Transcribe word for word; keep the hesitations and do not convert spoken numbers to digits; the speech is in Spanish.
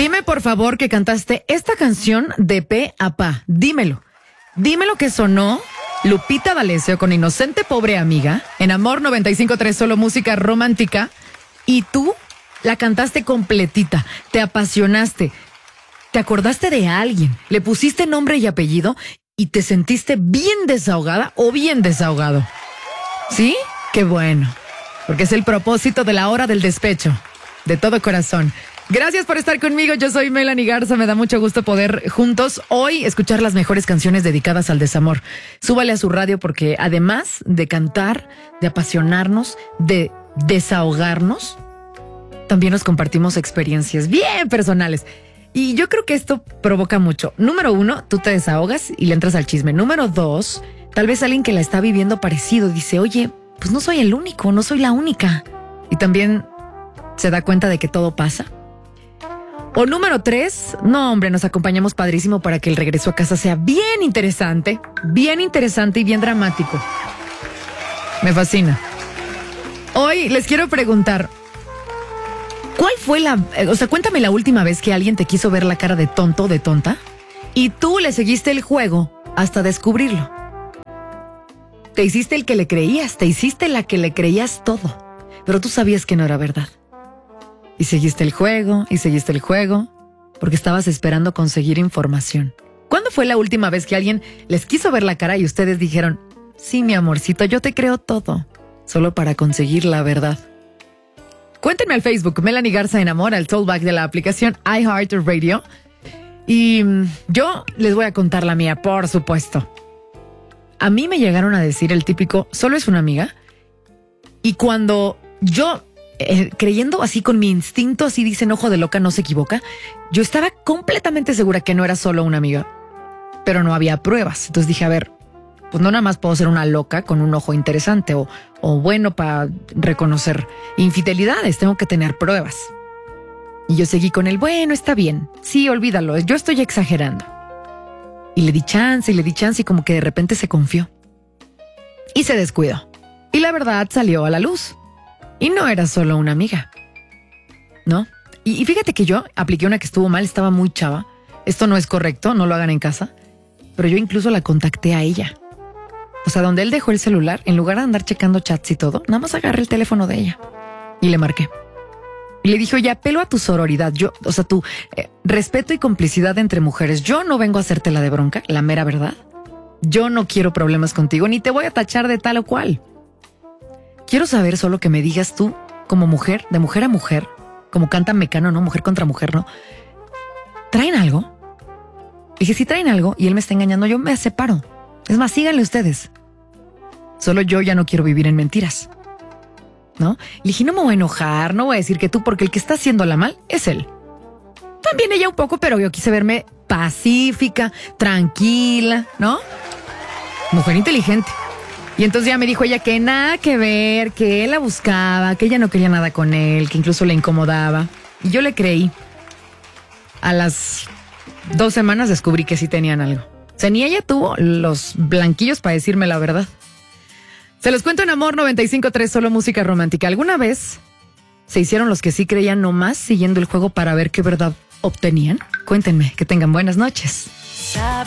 Dime, por favor, que cantaste esta canción de pe a pa. Dímelo. Dímelo que sonó Lupita D'Alessio con Inocente Pobre Amiga en Amor noventa y cinco punto tres, solo música romántica. Y tú la cantaste completita. Te apasionaste. Te acordaste de alguien. Le pusiste nombre y apellido y te sentiste bien desahogada o bien desahogado. ¿Sí? Qué bueno. Porque es el propósito de la hora del despecho. De todo corazón. Gracias por estar conmigo, yo soy Melanie Garza, me da mucho gusto poder juntos hoy escuchar las mejores canciones dedicadas al desamor. Súbale a su radio porque además de cantar, de apasionarnos, de desahogarnos, también nos compartimos experiencias bien personales. Y yo creo que esto provoca mucho. Número uno, tú te desahogas y le entras al chisme. Número dos, tal vez alguien que la está viviendo parecido dice, oye, pues no soy el único, no soy la única. Y también se da cuenta de que todo pasa. O número tres, no hombre, nos acompañamos padrísimo para que el regreso a casa sea bien interesante, bien interesante y bien dramático. Me fascina. Hoy les quiero preguntar, ¿cuál fue la, o sea, cuéntame la última vez que alguien te quiso ver la cara de tonto o de tonta y tú le seguiste el juego hasta descubrirlo? Te hiciste el que le creías, te hiciste la que le creías todo, pero tú sabías que no era verdad. Y seguiste el juego, y seguiste el juego, porque estabas esperando conseguir información. ¿Cuándo fue la última vez que alguien les quiso ver la cara y ustedes dijeron, sí, mi amorcito, yo te creo todo, solo para conseguir la verdad? Cuéntenme al Facebook, Melanie Garza Enamora, el tollback de la aplicación iHeartRadio. Y yo les voy a contar la mía, por supuesto. A mí me llegaron a decir el típico, solo es una amiga. Y cuando yo... Eh, creyendo así con mi instinto, así dicen, ojo de loca no se equivoca, yo estaba completamente segura que no era solo una amiga, pero no había pruebas. Entonces dije, a ver, pues no nada más puedo ser una loca con un ojo interesante o, o bueno para reconocer infidelidades, tengo que tener pruebas. Y yo seguí con el, bueno, está bien, sí, olvídalo, yo estoy exagerando. Y le di chance y le di chance y como que de repente se confió y se descuidó. Y la verdad salió a la luz. Y no era solo una amiga, ¿no? Y, y fíjate que yo apliqué una que estuvo mal, estaba muy chava. Esto no es correcto, no lo hagan en casa. Pero yo incluso la contacté a ella. O sea, donde él dejó el celular, en lugar de andar checando chats y todo, nada más agarré el teléfono de ella. Y le marqué. Y le dije, oye, apelo a tu sororidad. Yo, o sea, tu eh, respeto y complicidad entre mujeres. Yo no vengo a hacerte la de bronca, la mera verdad. Yo no quiero problemas contigo, ni te voy a tachar de tal o cual. Quiero saber solo que me digas tú, como mujer, de mujer a mujer, como canta Mecano, ¿no? Mujer contra mujer, ¿no? ¿Traen algo? Dije, si traen algo y él me está engañando, yo me separo. Es más, síganle ustedes. Solo yo ya no quiero vivir en mentiras, ¿no? Le dije, no me voy a enojar, no voy a decir que tú, porque el que está haciéndola mal es él. También ella un poco, pero yo quise verme pacífica, tranquila, ¿no? Mujer inteligente. Y entonces ya me dijo ella que nada que ver, que él la buscaba, que ella no quería nada con él, que incluso le incomodaba. Y yo le creí. A las dos semanas descubrí que sí tenían algo. O sea, ni ella tuvo los blanquillos para decirme la verdad. Se los cuento en Amor noventa y cinco punto tres, solo música romántica. ¿Alguna vez se hicieron los que sí creían nomás siguiendo el juego para ver qué verdad obtenían? Cuéntenme, que tengan buenas noches.